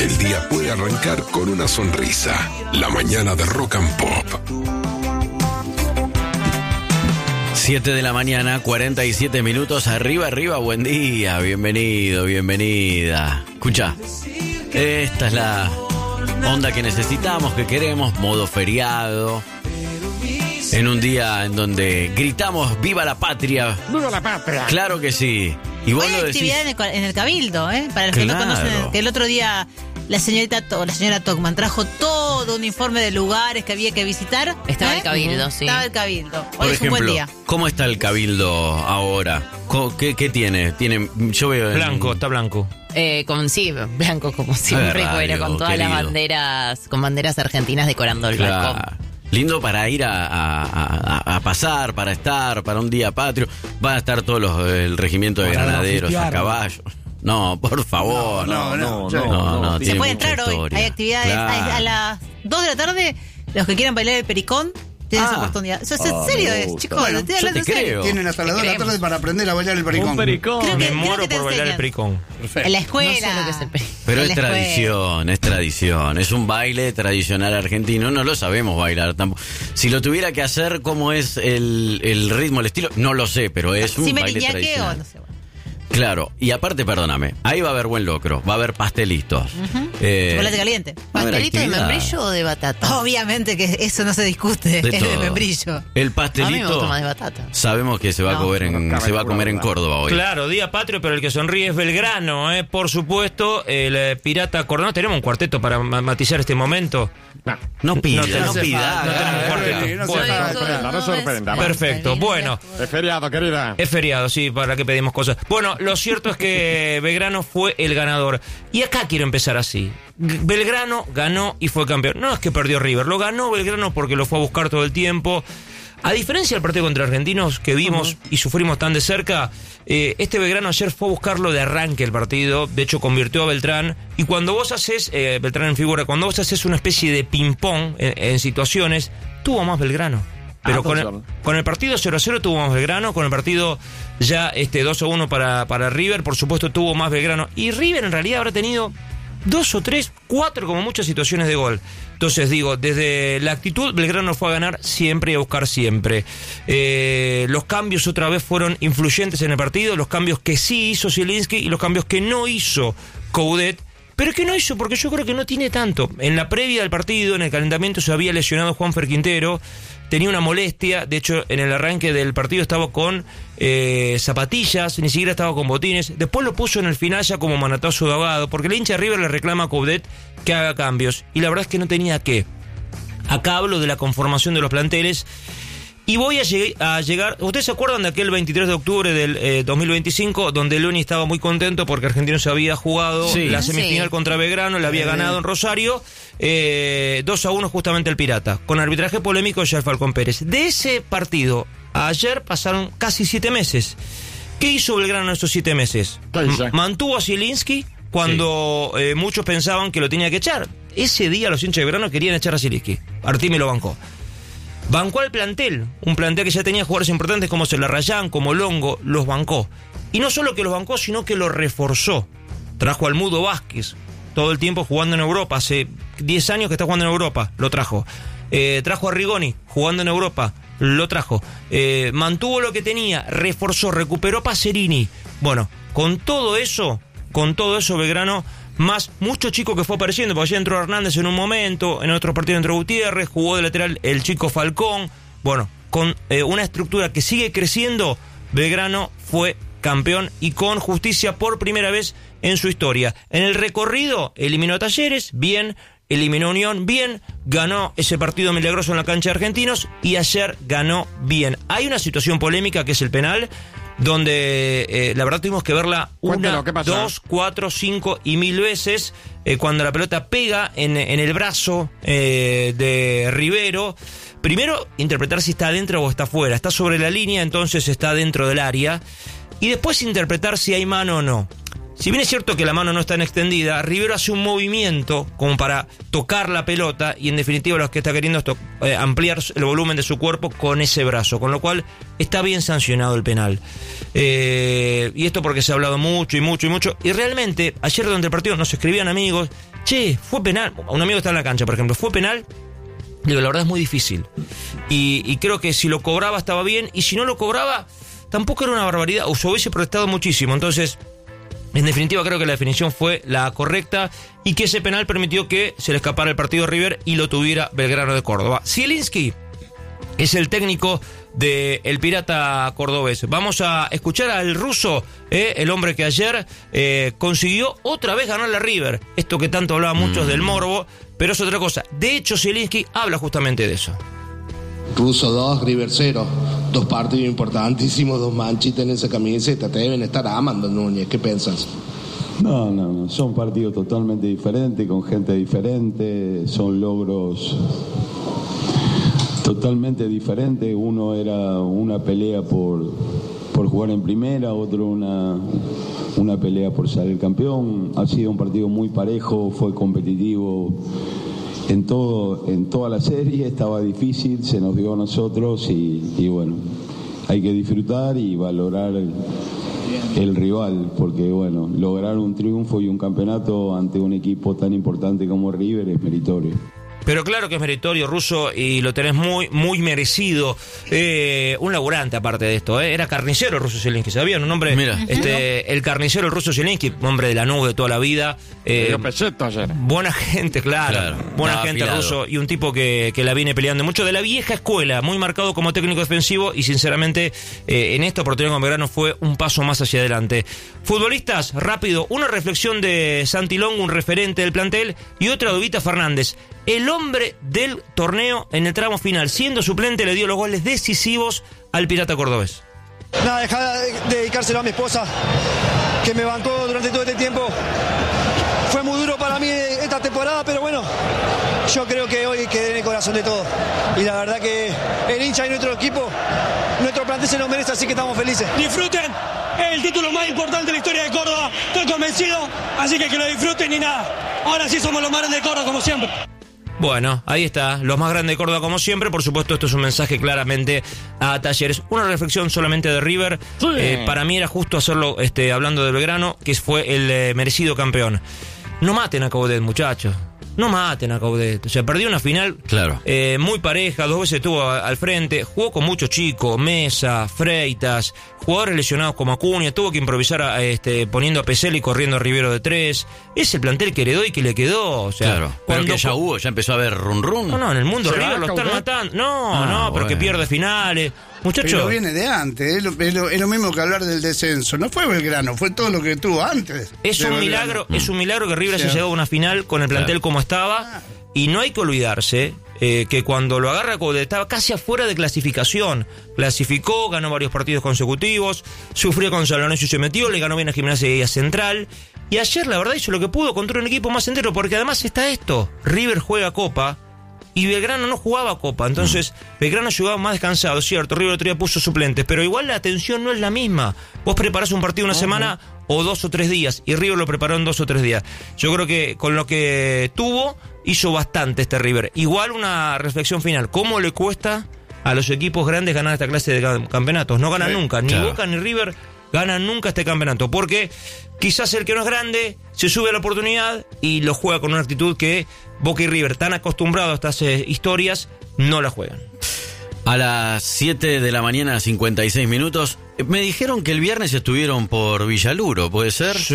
el día puede arrancar con una sonrisa. La mañana de Rock and Pop. 7 de la mañana, 47 minutos. Arriba, buen día. Bienvenido, bienvenida. Escucha, esta es la onda que necesitamos, que queremos. Modo feriado. En un día en donde gritamos ¡Viva la patria! ¡Viva la patria! Claro que sí. Y vos Hoy lo hay decís. actividad en el Cabildo, para los que no conocen, que el otro día la señora Togman trajo todo un informe de lugares que había que visitar. Estaba el Cabildo, sí. Estaba el Cabildo. Hoy Por es ejemplo, un buen día. ¿cómo está el Cabildo ahora? ¿Qué tiene? Yo veo Blanco, está blanco. Blanco como siempre, radio, bueno, con todas querido. las banderas, con banderas argentinas decorando el Claro. balcón. Lindo para ir a pasar, para estar, para un día patrio. Van a estar todos el regimiento de granaderos a caballo. No, por favor. No. Se tiene puede mucha entrar hoy. historia. Hay actividades. Claro. A las 2 de la tarde, los que quieran bailar el pericón tienen esa oportunidad. Eso es en serio, chicos. Bueno, estoy yo hablando te en serio. creo. Tienen hasta las 2 de la tarde para aprender a bailar el pericón. Un pericón. Creo que- Me creo muero que te por bailar el enseñan. pericón. Perfecto. En la No escuela. sé lo que es el pericón. Pero En es la escuela. tradición. Es un baile tradicional argentino. No lo sabemos bailar tampoco. Si lo tuviera que hacer, ¿cómo es el ritmo, el estilo? No lo sé, pero es un Si baile meriñaque tradicional. o no sé. Bueno. Claro, y aparte, perdóname, ahí va a haber buen locro, va a haber pastelitos. Chocolate caliente. va a haber ¿Pastelito de actividad. membrillo o de batata? Obviamente que eso no se discute. De Es de todo. membrillo. El A mí me pastelito, gusta más de batata. sabemos que se va a comer en Córdoba hoy. Claro, día patrio, pero el que sonríe es Belgrano, por supuesto. El Pirata Coronado. ¿Tenemos un cuarteto para matizar este momento? No pida, no tenemos- pida. no tenemos cuarteto. no Bueno, no sorprenda. perfecto, bueno. Es feriado, querida. Es feriado, sí, para que pedimos cosas. Bueno, lo cierto es que Belgrano fue el ganador. Y acá quiero empezar así. Belgrano ganó y fue campeón. No es que perdió River, lo ganó Belgrano porque lo fue a buscar todo el tiempo. A diferencia del partido contra Argentinos que vimos y sufrimos tan de cerca, este Belgrano ayer fue a buscarlo de arranque el partido. De hecho, convirtió a Beltrán. Y cuando vos haces, Beltrán en figura, cuando vos haces una especie de ping-pong en situaciones, tuvo más Belgrano. Pero con el partido 0-0 tuvo más Belgrano, con el partido ya 2-1 para River, por supuesto tuvo más Belgrano. Y River en realidad habrá tenido 2 o 3, 4 como muchas situaciones de gol. Entonces digo, desde la actitud, Belgrano fue a ganar siempre y a buscar siempre. Los cambios otra vez fueron influyentes en el partido, los cambios que sí hizo Zielinski y los cambios que no hizo Coudet. Pero que no hizo, porque yo creo que no tiene tanto. En la previa del partido, en el calentamiento, se había lesionado Juanfer Quintero, tenía una molestia, de hecho en el arranque del partido estaba con zapatillas, ni siquiera estaba con botines, después lo puso en el final ya como manotazo de ahogado, porque el hincha de River le reclama a Coudet que haga cambios, y la verdad es que no tenía que. Acá hablo de la conformación de los planteles. Y voy a llegar... ¿Ustedes se acuerdan de aquel 23 de octubre del 2025, donde Leoni estaba muy contento porque Argentinos había jugado la semifinal contra Belgrano, le había ganado en Rosario, 2-1 justamente el Pirata, con arbitraje polémico de Falcón Pérez? De ese partido a ayer pasaron casi 7 meses. ¿Qué hizo Belgrano en estos 7 meses? Mantuvo a Zielinski cuando muchos pensaban que lo tenía que echar. Ese día los hinchas de Belgrano querían echar a Zielinski. Artime lo bancó. Bancó al plantel, un plantel que ya tenía jugadores importantes como Celarrayán, como Longo, los bancó. Y no solo que los bancó, sino que los reforzó. Trajo al Mudo Vázquez, todo el tiempo jugando en Europa, hace 10 años que está jugando en Europa, lo trajo. Trajo a Rigoni, jugando en Europa, lo trajo. Mantuvo lo que tenía, reforzó, recuperó a Pacerini. Bueno, con todo eso Belgrano, más mucho chico que fue apareciendo, porque allí entró Hernández en un momento, en otro partido entró Gutiérrez, jugó de lateral el chico Falcón. Bueno, con una estructura que sigue creciendo, Belgrano fue campeón y con justicia por primera vez en su historia. En el recorrido eliminó a Talleres, bien, eliminó a Unión, bien, ganó ese partido milagroso en la cancha de Argentinos y ayer ganó bien. Hay una situación polémica que es el penal, donde la verdad tuvimos que verla una, 2, 4, 5 y 1000 veces, cuando la pelota pega en el brazo de Rivero. Primero, interpretar si está adentro o está afuera. Está sobre la línea, entonces está dentro del área. Y después interpretar si hay mano o no. Si bien es cierto que la mano no está en extendida, Rivero hace un movimiento como para tocar la pelota y en definitiva lo que está queriendo es ampliar el volumen de su cuerpo con ese brazo, con lo cual está bien sancionado el penal. Y esto porque se ha hablado mucho y realmente ayer durante el partido nos escribían amigos che, fue penal. Un amigo está en la cancha, por ejemplo, fue penal. Digo, la verdad es muy difícil. Y creo que si lo cobraba estaba bien, y si no lo cobraba, tampoco era una barbaridad, o se hubiese protestado muchísimo. Entonces, en definitiva, creo que la definición fue la correcta y que ese penal permitió que se le escapara el partido de River y lo tuviera Belgrano de Córdoba. Zielinski es el técnico del Pirata Cordobés. Vamos a escuchar al ruso, el hombre que ayer consiguió otra vez ganarle a River. Esto que tanto hablaban muchos del morbo, pero es otra cosa. De hecho, Zielinski habla justamente de eso. Russo 2, River 0. 2 partidos importantísimos, 2 manchitas en esa camiseta. Te deben estar amando, Núñez. ¿Qué piensas? No. Son partidos totalmente diferentes, con gente diferente. Son logros totalmente diferentes. Uno era una pelea por jugar en primera, otro una pelea por salir campeón. Ha sido un partido muy parejo, fue competitivo. En toda la serie estaba difícil, se nos dio a nosotros y bueno, hay que disfrutar y valorar el rival, porque bueno, lograr un triunfo y un campeonato ante un equipo tan importante como River es meritorio. Pero claro que es meritorio, Russo, y lo tenés muy, muy merecido. Un laburante aparte de esto, era carnicero el Russo Zielinski, ¿sabían? Un hombre, el carnicero el Russo Zielinski, un hombre de la nube de toda la vida. Buena gente, claro. Buena gente el Russo, y un tipo que la viene peleando mucho de la vieja escuela, muy marcado como técnico defensivo, y sinceramente en esta oportunidad con Belgrano fue un paso más hacia adelante. Futbolistas, rápido, una reflexión de Santi Longo, un referente del plantel, y otra de Ovita Fernández. El hombre del torneo en el tramo final, siendo suplente, le dio los goles decisivos al Pirata Cordobés. Nada, dejar de dedicárselo a mi esposa, que me bancó durante todo este tiempo. Fue muy duro para mí esta temporada, pero bueno, yo creo que hoy quedé en el corazón de todos. Y la verdad que el hincha y nuestro equipo, nuestro plantel se lo merece, así que estamos felices. Disfruten el título más importante de la historia de Córdoba, estoy convencido, así que lo disfruten y nada. Ahora sí somos los más grandes de Córdoba, como siempre. Bueno, ahí está, los más grandes de Córdoba como siempre. Por supuesto, esto es un mensaje claramente a Talleres. Una reflexión solamente de River. Sí. Para mí era justo hacerlo hablando de Belgrano, que fue el merecido campeón. No maten a Coudet, muchachos. No maten a Coudet. O sea, perdió una final muy pareja, 2 veces estuvo al frente, jugó con muchos chicos, Mesa, Freitas, jugadores lesionados como Acuña, tuvo que improvisar poniendo a Pesel y corriendo a Rivero de 3. Es el plantel que heredó y que le quedó. O sea, pero que ya empezó a haber run. No, en el mundo River lo están matando. Pero bueno, que pierde finales. Muchachos. Pero viene de antes, es lo mismo que hablar del descenso. No fue Belgrano, fue todo lo que tuvo antes. Es un milagro que River haya llegado a una final con el plantel como estaba. Y no hay que olvidarse que cuando lo agarra estaba casi afuera de clasificación. Clasificó, ganó varios partidos consecutivos, sufrió con San Lorenzo y se metió, le ganó bien a Gimnasia y a Central. Y ayer, la verdad, hizo lo que pudo contra un equipo más entero, porque además está esto: River juega Copa y Belgrano no jugaba Copa. Entonces, Belgrano jugaba más descansado, cierto. River otro día puso suplentes, pero igual la atención no es la misma. Vos preparás un partido una semana o 2 o 3 días, y River lo preparó en 2 o 3 días. Yo creo que con lo que tuvo, hizo bastante River. Igual una reflexión final: ¿cómo le cuesta a los equipos grandes ganar esta clase de campeonatos? No ganan nunca, ni Boca ni River ganan nunca este campeonato, porque quizás el que no es grande se sube a la oportunidad y lo juega con una actitud que Boca y River, tan acostumbrados a estas historias, no la juegan. A las 7 de la mañana, 56 minutos, me dijeron que el viernes estuvieron por Villaluro, ¿puede ser? Sí.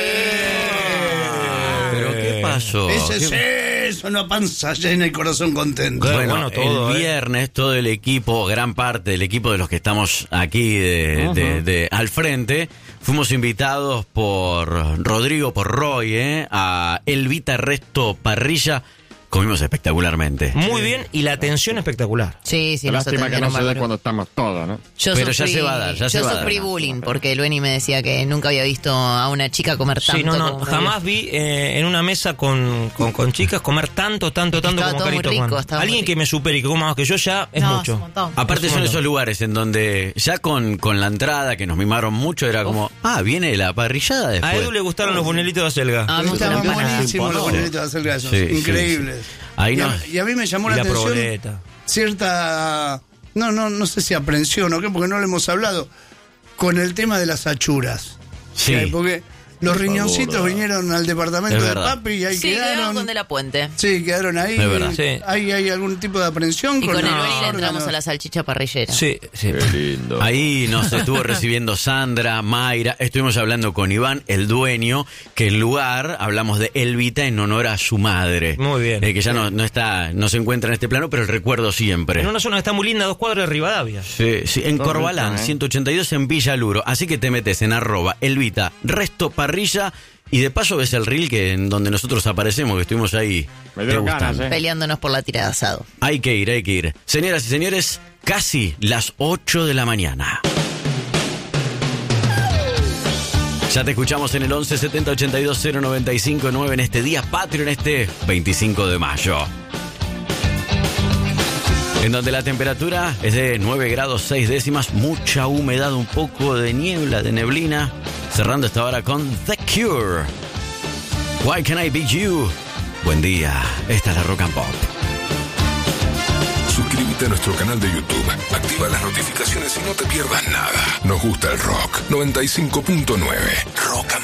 ¿Pero qué pasó? Eso, una panza llena y corazón contento. Bueno, todo, el viernes todo el equipo, gran parte del equipo de los que estamos aquí de al frente, fuimos invitados por Rodrigo, por Roy, a Elvita Resto Parrilla. Comimos espectacularmente. Muy bien, y la atención espectacular. Sí, lástima que no se dé cuando estamos todos, ¿no? Pero ya se va a dar, Yo sufrí bullying, porque Lueni me decía que nunca había visto a una chica comer tanto. Sí, no, jamás vi en una mesa con chicas comer tanto como Carito Juan. Alguien que me supere y que coma más que yo ya es mucho. Aparte son esos lugares en donde ya con la entrada, que nos mimaron mucho, era como, viene la parrillada después. A Edu le gustaron los bonelitos de acelga. Estaban buenísimos los bonelitos de acelga, esos, increíbles. Y a mí me llamó la atención cierta, no sé si aprensión o qué, porque no lo hemos hablado, con el tema de las achuras. Sí. Porque Los riñoncitos vinieron al departamento de papi y ahí quedaron. Con De La Puente. Sí, quedaron ahí. Es verdad. Sí. ¿Hay algún tipo de aprehensión? Y con el Beni entramos a la salchicha parrillera. Sí. Qué lindo. Ahí nos estuvo recibiendo Sandra, Mayra. Estuvimos hablando con Iván, el dueño, que en lugar hablamos de Elvita en honor a su madre. Muy bien. Que ya no se encuentra en este plano, pero el recuerdo siempre. En una zona que está muy linda, 2 cuadras de Rivadavia. Sí, en Corbalán, 182 en Villaluro. Así que te metes en @Elvita Resto Parrilla y de paso ves el reel en donde nosotros aparecemos, que estuvimos ahí peleándonos por la tirada de asado. Hay que ir. Señoras y señores, casi las 8 de la mañana. Ya te escuchamos en el 11 70 82 095 9 en este día patrio, en este 25 de mayo. En donde la temperatura es de 9 grados 6 décimas, mucha humedad, un poco de niebla, de neblina. Cerrando esta hora con The Cure. Why Can I Be You? Buen día, esta es la Rock and Pop. Suscríbete a nuestro canal de YouTube, activa las notificaciones y no te pierdas nada. Nos gusta el rock. 95.9 Rock and